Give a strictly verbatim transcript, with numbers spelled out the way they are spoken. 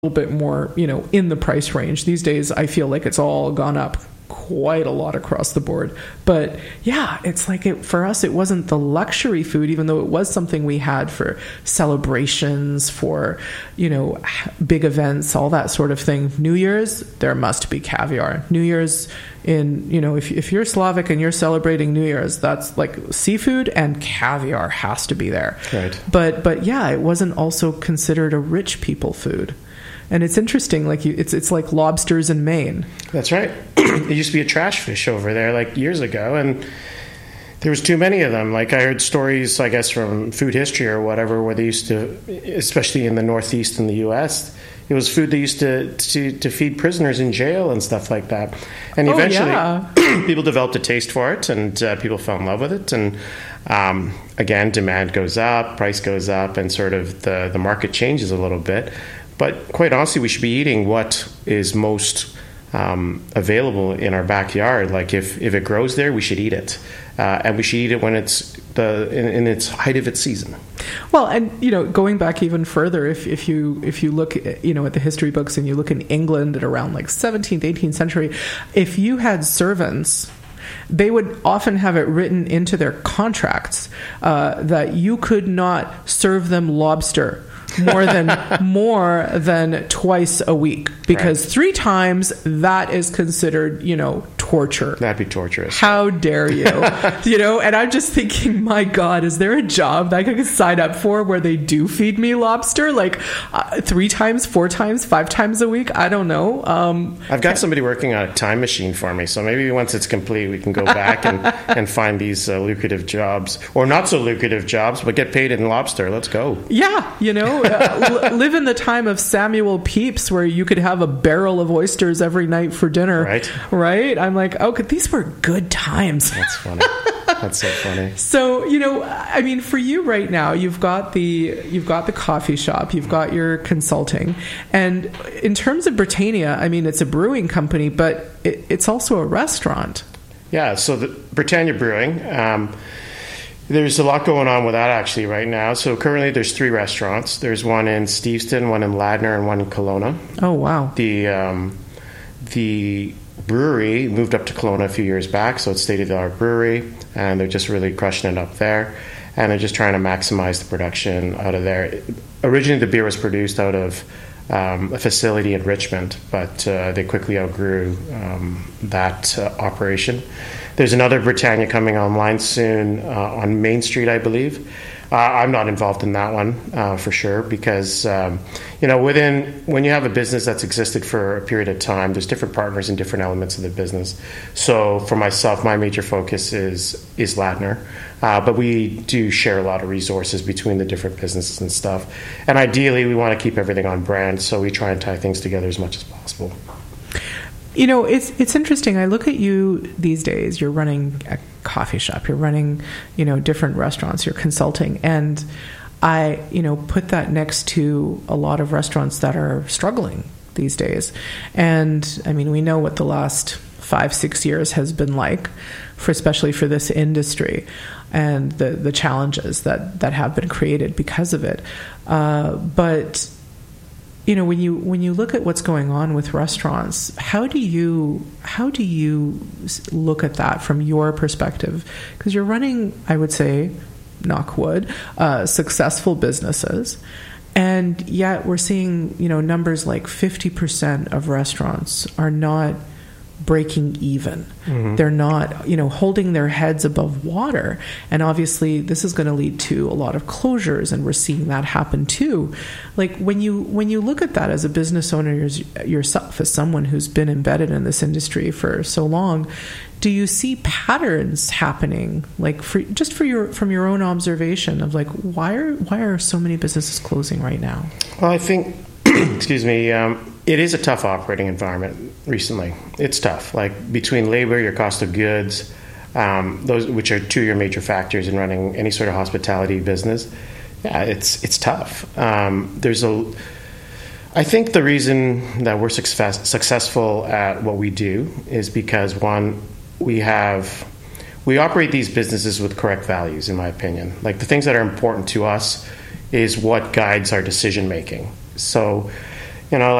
little bit more, you know, in the price range. These days, I feel like it's all gone up quite a lot across the board. But yeah, it's like it, for us, it wasn't the luxury food, even though it was something we had for celebrations, for, you know, big events, all that sort of thing. New Year's, there must be caviar. New Year's in, you know, if, if you're Slavic and you're celebrating New Year's, that's like seafood and caviar has to be there. Right. But, but yeah, it wasn't also considered a rich people food. And it's interesting, like you, it's it's like lobsters in Maine. That's right. It used to be a trash fish over there, like years ago, and there was too many of them. Like I heard stories, I guess, from food history or whatever, where they used to, especially in the Northeast in the U S, it was food they used to to, to feed prisoners in jail and stuff like that. And eventually, oh, yeah. people developed a taste for it, and uh, people fell in love with it. And um, again, demand goes up, price goes up, and sort of the the market changes a little bit. But quite honestly, we should be eating what is most um, available in our backyard. Like if, if it grows there, we should eat it. Uh, and we should eat it when it's the in, in its height of its season. Well, and, you know, going back even further, if, if you if you look, you know, at the history books and you look in England at around like seventeenth, eighteenth century, if you had servants, they would often have it written into their contracts uh, that you could not serve them lobster more than more than twice a week, because right. three times that is considered, you know, torture. That'd be torturous. How dare you? You know, and I'm just thinking, my God, is there a job that I could sign up for where they do feed me lobster like uh, three times, four times, five times a week? I don't know. Um, I've got somebody working on a time machine for me, so maybe once it's complete, we can go back and, and find these uh, lucrative jobs, or not so lucrative jobs, but get paid in lobster. Let's go. Yeah, you know. Uh, live in the time of Samuel Pepys, where you could have a barrel of oysters every night for dinner. Right. Right? I'm like, okay, these were good times. That's funny. That's so funny. So, you know, I mean, for you right now, you've got the you've got the coffee shop, you've got your consulting, and in terms of Britannia, I mean, it's a brewing company, but it, it's also a restaurant. Yeah. So the Britannia Brewing. Um, There's a lot going on with that actually right now. So currently there's three restaurants. There's one in Steveston, one in Ladner, and one in Kelowna. Oh, wow. The um, the brewery moved up to Kelowna a few years back, so it's state-of-the-art brewery, and they're just really crushing it up there. And they're just trying to maximize the production out of there. Originally the beer was produced out of um, a facility in Richmond, but uh, they quickly outgrew um, that uh, operation. There's another Britannia coming online soon uh, on Main Street, I believe. Uh, I'm not involved in that one uh, for sure, because um, you know, within when you have a business that's existed for a period of time, there's different partners in different elements of the business. So for myself, my major focus is is Ladner, uh, but we do share a lot of resources between the different businesses and stuff. And ideally, we want to keep everything on brand, so we try and tie things together as much as possible. You know, it's it's interesting. I look at you these days. You're running a coffee shop. You're running, you know, different restaurants. You're consulting. And I, you know, put that next to a lot of restaurants that are struggling these days. And, I mean, we know what the last five, six years has been like, for especially for this industry, and the, the challenges that, that have been created because of it. Uh, but... You know, when you when you look at what's going on with restaurants, how do you how do you look at that from your perspective? Because you're running, I would say, knock wood, uh, successful businesses, and yet we're seeing, you know, numbers like fifty percent of restaurants are not breaking even. Mm-hmm. They're not, you know, holding their heads above water. And obviously this is going to lead to a lot of closures, and we're seeing that happen too. Like when you when you look at that as a business owner yourself, as someone who's been embedded in this industry for so long, do you see patterns happening, like for just for your from your own observation of like why are why are so many businesses closing right now? Well, I think excuse me, um, it is a tough operating environment recently. It's tough, like between labor, your cost of goods, um, those which are two of your major factors in running any sort of hospitality business. Yeah, it's it's tough. Um, there's a, I think the reason that we're success, successful at what we do is because, one, we have we operate these businesses with correct values, in my opinion. Like the things that are important to us is what guides our decision making. So you know,